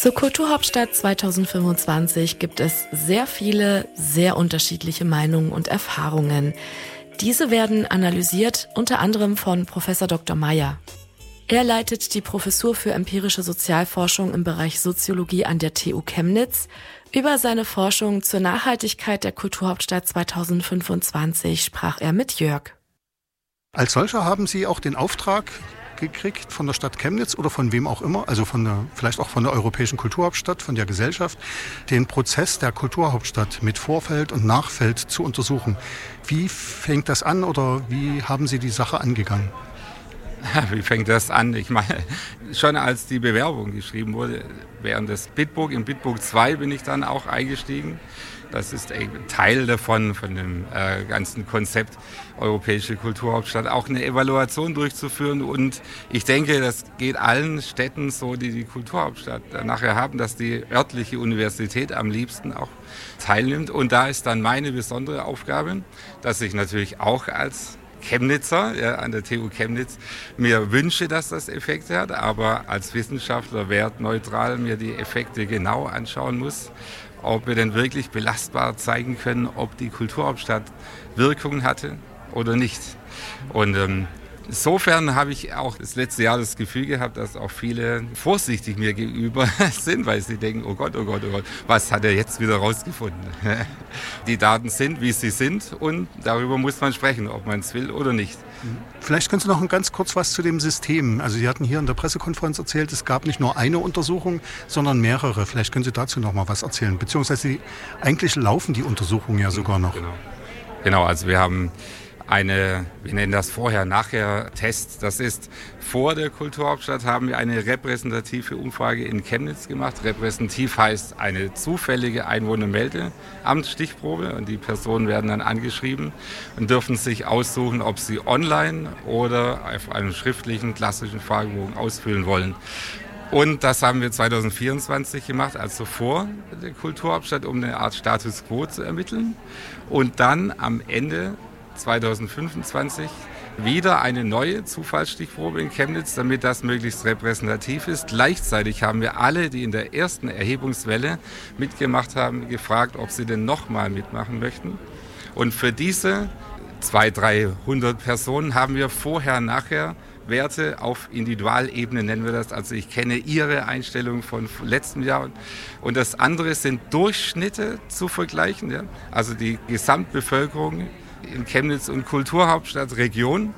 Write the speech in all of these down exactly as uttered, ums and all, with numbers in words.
Zur Kulturhauptstadt zweitausendfünfundzwanzig gibt es sehr viele, sehr unterschiedliche Meinungen und Erfahrungen. Diese werden analysiert, unter anderem von Professor Doktor Meyer. Er leitet die Professur für empirische Sozialforschung im Bereich Soziologie an der T U Chemnitz. Über seine Forschung zur Nachhaltigkeit der Kulturhauptstadt zweitausendfünfundzwanzig sprach er mit Jörg. Als solcher haben Sie auch den Auftrag gekriegt von der Stadt Chemnitz oder von wem auch immer, also von der, vielleicht auch von der Europäischen Kulturhauptstadt, von der Gesellschaft, den Prozess der Kulturhauptstadt mit Vorfeld und Nachfeld zu untersuchen. Wie fängt das an oder wie haben Sie die Sache angegangen? Wie fängt das an? Ich meine, schon als die Bewerbung geschrieben wurde, während des Bitburg, im Bitburg zwei bin ich dann auch eingestiegen. Das ist ein Teil davon, von dem äh, ganzen Konzept Europäische Kulturhauptstadt, auch eine Evaluation durchzuführen. Und ich denke, das geht allen Städten so, die die Kulturhauptstadt nachher haben, dass die örtliche Universität am liebsten auch teilnimmt. Und da ist dann meine besondere Aufgabe, dass ich natürlich auch als Chemnitzer, ja, an der T U Chemnitz, mir wünsche, dass das Effekte hat, aber als Wissenschaftler wertneutral mir die Effekte genau anschauen muss, ob wir denn wirklich belastbar zeigen können, ob die Kulturhauptstadt Wirkung hatte oder nicht. Und ähm, insofern habe ich auch das letzte Jahr das Gefühl gehabt, dass auch viele vorsichtig mir gegenüber sind, weil sie denken, oh Gott, oh Gott, oh Gott, was hat er jetzt wieder rausgefunden? Die Daten sind, wie sie sind und darüber muss man sprechen, ob man es will oder nicht. Vielleicht können Sie noch ganz kurz was zu dem System. Also Sie hatten hier in der Pressekonferenz erzählt, es gab nicht nur eine Untersuchung, sondern mehrere. Vielleicht können Sie dazu noch mal was erzählen. Beziehungsweise eigentlich laufen die Untersuchungen ja sogar noch. Genau, genau, also wir haben eine, wir nennen das Vorher-Nachher-Test. Das ist, vor der Kulturhauptstadt haben wir eine repräsentative Umfrage in Chemnitz gemacht. Repräsentativ heißt eine zufällige Einwohnermeldeamtsstichprobe und die Personen werden dann angeschrieben und dürfen sich aussuchen, ob sie online oder auf einem schriftlichen klassischen Fragebogen ausfüllen wollen. Und das haben wir zweitausendvierundzwanzig gemacht, also vor der Kulturhauptstadt, um eine Art Status Quo zu ermitteln. Und dann am Ende zweitausendfünfundzwanzig wieder eine neue Zufallsstichprobe in Chemnitz, damit das möglichst repräsentativ ist. Gleichzeitig haben wir alle, die in der ersten Erhebungswelle mitgemacht haben, gefragt, ob sie denn nochmal mitmachen möchten. Und für diese zweihundert, dreihundert Personen haben wir vorher, nachher Werte auf Individualebene, nennen wir das. Also ich kenne Ihre Einstellung von letztem Jahr. Und das andere sind Durchschnitte zu vergleichen. Ja? Also die Gesamtbevölkerung in Chemnitz und Kulturhauptstadt Region.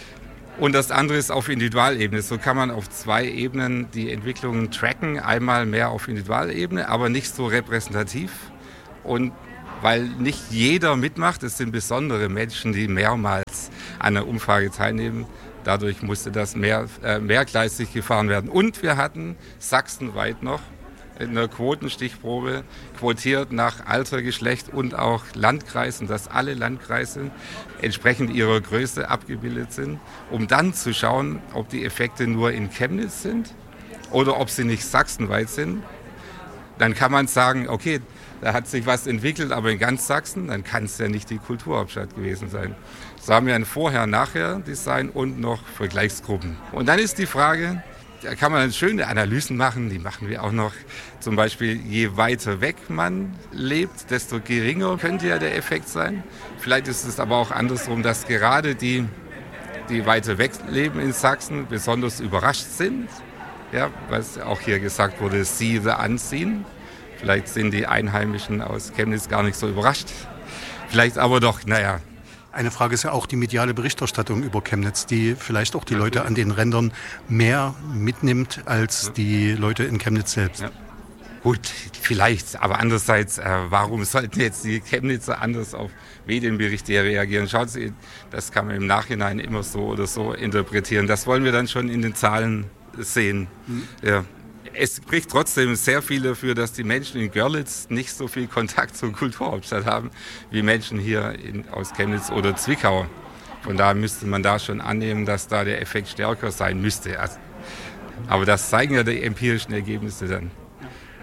Und das andere ist auf Individualebene. So kann man auf zwei Ebenen die Entwicklungen tracken. Einmal mehr auf Individualebene, aber nicht so repräsentativ. Und weil nicht jeder mitmacht, es sind besondere Menschen, die mehrmals an der Umfrage teilnehmen. Dadurch musste das mehr, äh, mehrgleisig gefahren werden. Und wir hatten sachsenweit noch in einer Quotenstichprobe quotiert nach Alter, Geschlecht und auch Landkreisen, dass alle Landkreise entsprechend ihrer Größe abgebildet sind, um dann zu schauen, ob die Effekte nur in Chemnitz sind oder ob sie nicht sachsenweit sind. Dann kann man sagen, okay, da hat sich was entwickelt, aber in ganz Sachsen, dann kann es ja nicht die Kulturhauptstadt gewesen sein. So haben wir ein Vorher-Nachher-Design und noch Vergleichsgruppen. Und dann ist die Frage, da kann man schöne Analysen machen, die machen wir auch noch. Zum Beispiel, je weiter weg man lebt, desto geringer könnte ja der Effekt sein. Vielleicht ist es aber auch andersrum, dass gerade die, die weiter weg leben in Sachsen, besonders überrascht sind. Ja, was auch hier gesagt wurde, see the unseen. Vielleicht sind die Einheimischen aus Chemnitz gar nicht so überrascht. Vielleicht aber doch, naja. Eine Frage ist ja auch die mediale Berichterstattung über Chemnitz, die vielleicht auch die Leute an den Rändern mehr mitnimmt als die Leute in Chemnitz selbst. Ja. Gut, vielleicht, aber andererseits, äh, warum sollten jetzt die Chemnitzer anders auf Medienberichte reagieren? Schaut Sie, das kann man im Nachhinein immer so oder so interpretieren. Das wollen wir dann schon in den Zahlen sehen. Mhm. Ja. Es spricht trotzdem sehr viel dafür, dass die Menschen in Görlitz nicht so viel Kontakt zur Kulturhauptstadt haben, wie Menschen hier in, aus Chemnitz oder Zwickau. Von daher müsste man da schon annehmen, dass da der Effekt stärker sein müsste. Also, aber das zeigen ja die empirischen Ergebnisse dann.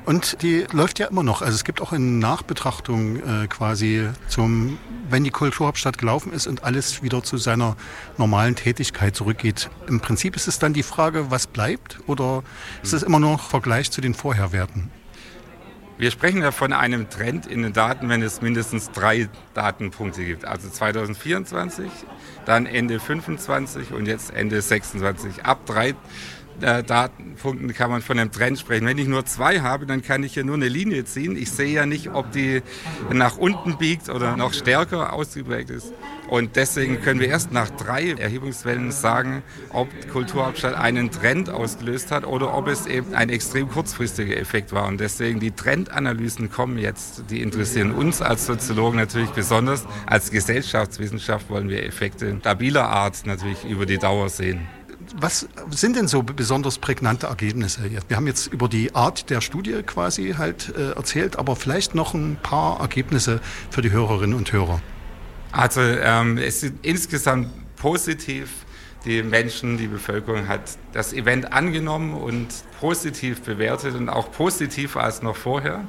Und die läuft ja immer noch. Also es gibt auch eine Nachbetrachtung äh, quasi zum, wenn die Kulturhauptstadt gelaufen ist und alles wieder zu seiner normalen Tätigkeit zurückgeht. Im Prinzip ist es dann die Frage, was bleibt, oder ist es immer noch Vergleich zu den Vorherwerten? Wir sprechen ja von einem Trend in den Daten, wenn es mindestens drei Datenpunkte gibt. Also zwanzig vierundzwanzig, dann Ende fünfundzwanzig und jetzt Ende sechsundzwanzig. Ab drei äh, Datenpunkten kann man von einem Trend sprechen. Wenn ich nur zwei habe, dann kann ich hier nur eine Linie ziehen. Ich sehe ja nicht, ob die nach unten biegt oder noch stärker ausgeprägt ist. Und deswegen können wir erst nach drei Erhebungswellen sagen, ob die Kulturhauptstadt einen Trend ausgelöst hat oder ob es eben ein extrem kurzfristiger Effekt war. Und deswegen die Trendanalysen kommen jetzt, die interessieren uns als Soziologen natürlich besonders. Als Gesellschaftswissenschaft wollen wir Effekte stabiler Art natürlich über die Dauer sehen. Was sind denn so besonders prägnante Ergebnisse? Wir haben jetzt über die Art der Studie quasi halt äh, erzählt, aber vielleicht noch ein paar Ergebnisse für die Hörerinnen und Hörer. Also ähm, es ist insgesamt positiv. Die Menschen, die Bevölkerung hat das Event angenommen und positiv bewertet und auch positiver als noch vorher.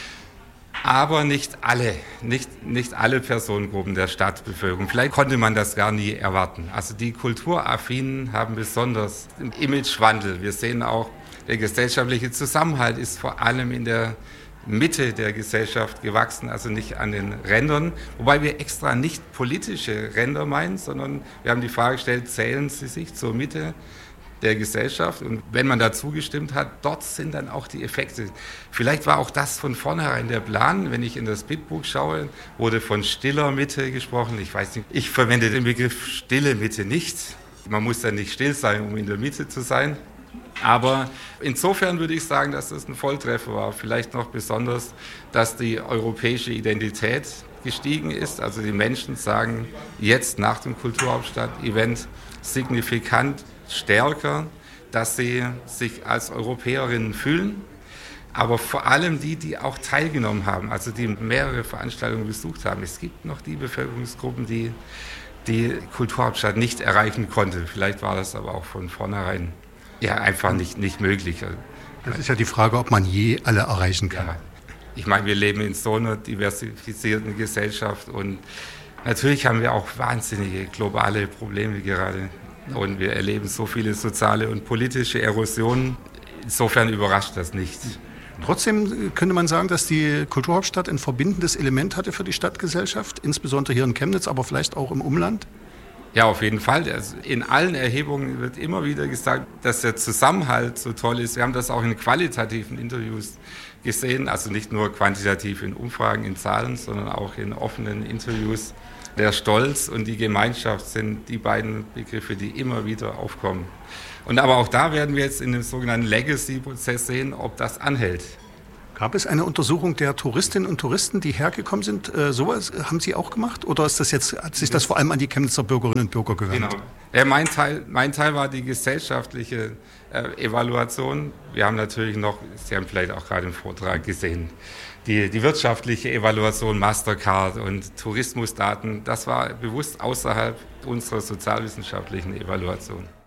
Aber nicht alle, nicht, nicht alle Personengruppen der Stadtbevölkerung. Vielleicht konnte man das gar nie erwarten. Also die Kulturaffinen haben besonders einen Imagewandel. Wir sehen auch, der gesellschaftliche Zusammenhalt ist vor allem in der Mitte der Gesellschaft gewachsen, also nicht an den Rändern. Wobei wir extra nicht politische Ränder meinen, sondern wir haben die Frage gestellt, zählen sie sich zur Mitte der Gesellschaft? Und wenn man dazu gestimmt hat, dort sind dann auch die Effekte. Vielleicht war auch das von vornherein der Plan. Wenn ich in das Bitbuch schaue, wurde von stiller Mitte gesprochen. Ich weiß nicht, ich verwende den Begriff stille Mitte nicht. Man muss dann nicht still sein, um in der Mitte zu sein. Aber insofern würde ich sagen, dass das ein Volltreffer war. Vielleicht noch besonders, dass die europäische Identität gestiegen ist. Also die Menschen sagen jetzt nach dem Kulturhauptstadt-Event signifikant stärker, dass sie sich als Europäerinnen fühlen. Aber vor allem die, die auch teilgenommen haben, also die mehrere Veranstaltungen besucht haben. Es gibt noch die Bevölkerungsgruppen, die die Kulturhauptstadt nicht erreichen konnte. Vielleicht war das aber auch von vornherein ja, einfach nicht, nicht möglich. Das ist ja die Frage, ob man je alle erreichen kann. Ja. Ich meine, wir leben in so einer diversifizierten Gesellschaft und natürlich haben wir auch wahnsinnige globale Probleme gerade. Und wir erleben so viele soziale und politische Erosionen. Insofern überrascht das nicht. Trotzdem könnte man sagen, dass die Kulturhauptstadt ein verbindendes Element hatte für die Stadtgesellschaft, insbesondere hier in Chemnitz, aber vielleicht auch im Umland? Ja, auf jeden Fall. Also in allen Erhebungen wird immer wieder gesagt, dass der Zusammenhalt so toll ist. Wir haben das auch in qualitativen Interviews gesehen, also nicht nur quantitativ in Umfragen, in Zahlen, sondern auch in offenen Interviews. Der Stolz und die Gemeinschaft sind die beiden Begriffe, die immer wieder aufkommen. Und aber auch da werden wir jetzt in dem sogenannten Legacy-Prozess sehen, ob das anhält. Gab es eine Untersuchung der Touristinnen und Touristen, die hergekommen sind? Äh, sowas haben Sie auch gemacht? Oder ist das jetzt, hat sich das vor allem an die Chemnitzer Bürgerinnen und Bürger gewendet? Genau. Ja, mein Teil, mein Teil war die gesellschaftliche äh, Evaluation. Wir haben natürlich noch, Sie haben vielleicht auch gerade im Vortrag gesehen, die, die wirtschaftliche Evaluation, Mastercard und Tourismusdaten. Das war bewusst außerhalb unserer sozialwissenschaftlichen Evaluation.